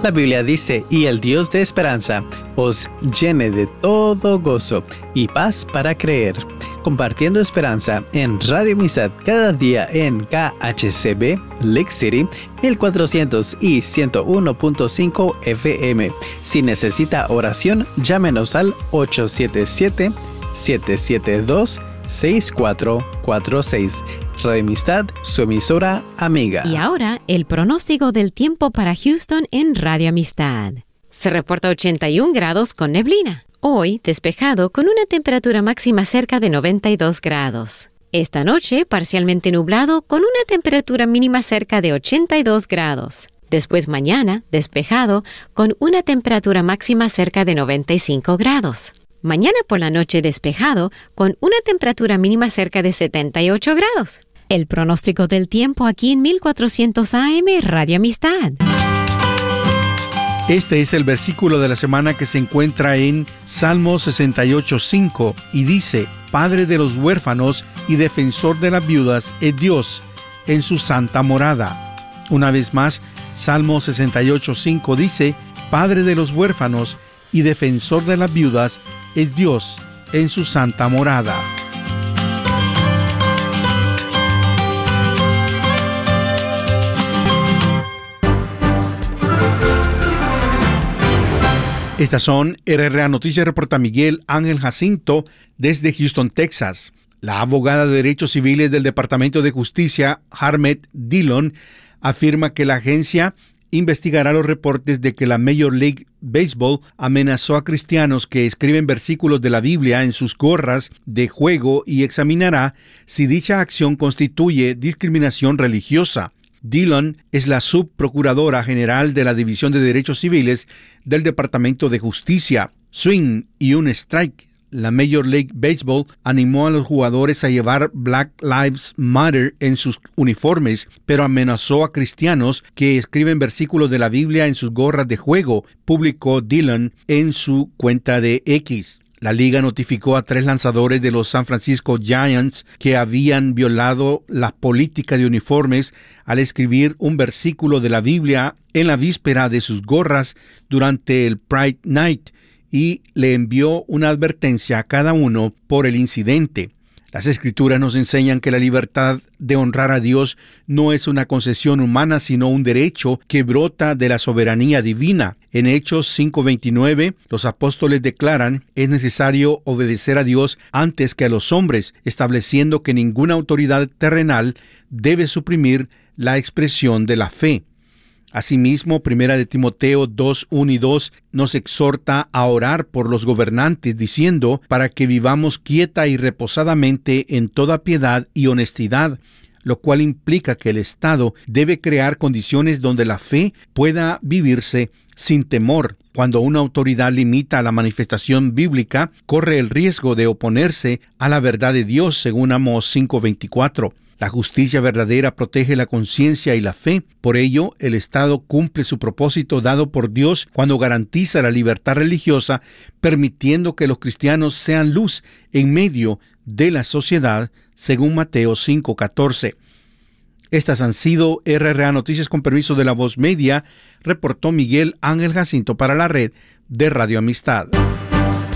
La Biblia dice, y el Dios de esperanza os llene de todo gozo y paz para creer. Compartiendo esperanza en Radio Amistad cada día en KHCB, Lake City, 1400 y 101.5 FM. Si necesita oración, llámenos al 877-772-6446. Radio Amistad, su emisora amiga. Y ahora, el pronóstico del tiempo para Houston en Radio Amistad. Se reporta 81 grados con neblina. Hoy, despejado con una temperatura máxima cerca de 92 grados. Esta noche, parcialmente nublado con una temperatura mínima cerca de 82 grados. Después mañana, despejado con una temperatura máxima cerca de 95 grados. Mañana por la noche despejado con una temperatura mínima cerca de 78 grados. El pronóstico del tiempo aquí en 1400 AM Radio Amistad. Este es el versículo de la semana que se encuentra en Salmo 68:5 y dice: Padre de los huérfanos y defensor de las viudas es Dios en su santa morada. Una vez más, Salmo 68:5 dice: Padre de los huérfanos y defensor de las viudas es Dios en su santa morada. Estas son RRA Noticias, reporta Miguel Ángel Jacinto desde Houston, Texas. La abogada de Derechos Civiles del Departamento de Justicia, Harmet Dillon, afirma que la agencia investigará los reportes de que la Major League Baseball amenazó a cristianos que escriben versículos de la Biblia en sus gorras de juego y examinará si dicha acción constituye discriminación religiosa. Dillon es la subprocuradora general de la División de Derechos Civiles del Departamento de Justicia. Swing y un strike. La Major League Baseball animó a los jugadores a llevar Black Lives Matter en sus uniformes, pero amenazó a cristianos que escriben versículos de la Biblia en sus gorras de juego, publicó Dillon en su cuenta de X. La liga notificó a 3 lanzadores de los San Francisco Giants que habían violado la política de uniformes al escribir un versículo de la Biblia en la víspera de sus gorras durante el Pride Night y le envió una advertencia a cada uno por el incidente. Las Escrituras nos enseñan que la libertad de honrar a Dios no es una concesión humana, sino un derecho que brota de la soberanía divina. En Hechos 5:29, los apóstoles declaran: es necesario obedecer a Dios antes que a los hombres, estableciendo que ninguna autoridad terrenal debe suprimir la expresión de la fe. Asimismo, 1 Timoteo 2:1 y 2 nos exhorta a orar por los gobernantes, diciendo: para que vivamos quieta y reposadamente en toda piedad y honestidad, lo cual implica que el Estado debe crear condiciones donde la fe pueda vivirse sin temor. Cuando una autoridad limita la manifestación bíblica, corre el riesgo de oponerse a la verdad de Dios, según Amós 5:24. La justicia verdadera protege la conciencia y la fe. Por ello, el Estado cumple su propósito dado por Dios cuando garantiza la libertad religiosa, permitiendo que los cristianos sean luz en medio de la sociedad, según Mateo 5:14. Estas han sido RRA Noticias con permiso de La Voz Media, reportó Miguel Ángel Jacinto para la red de Radio Amistad.